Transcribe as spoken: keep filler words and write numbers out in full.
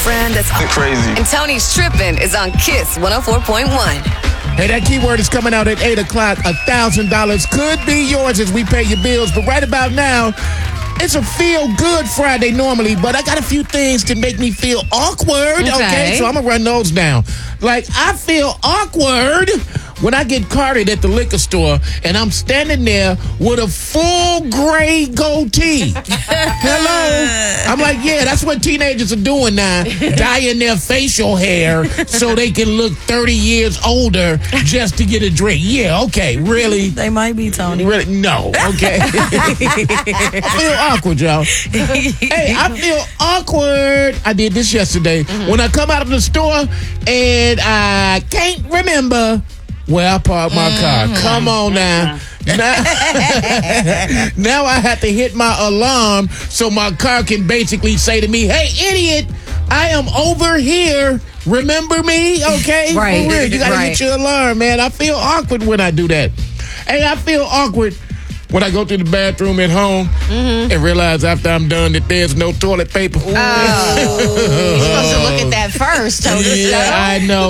girlfriend that's crazy. And Tony's tripping is on Kiss one oh four point one. Hey, that keyword is coming out at eight o'clock. one thousand dollars could be yours as we pay your bills. But right about now, it's a feel-good Friday normally, but I got a few things to make me feel awkward, okay? Okay. So I'm going to run those down. Like, I feel awkward when I get carded at the liquor store and I'm standing there with a full gray goatee. Hello? I'm like, yeah, that's what teenagers are doing now, dyeing their facial hair so they can look thirty years older just to get a drink. Yeah, okay, really? They might be, Tony. Really? No, okay. I feel awkward, y'all. Hey, I feel awkward. I did this yesterday. Mm-hmm. When I come out of the store and I can't remember where I parked my mm-hmm. car. Come on now. Mm-hmm. Now, now I have to hit my alarm so my car can basically say to me, hey, idiot, I am over here. Remember me? Okay? Right. For real. You got to right. hit your alarm, man. I feel awkward when I do that. Hey, I feel awkward when I go to the bathroom at home mm-hmm. and realize after I'm done that there's no toilet paper. Oh. You're supposed to look at that first. Yeah, I know.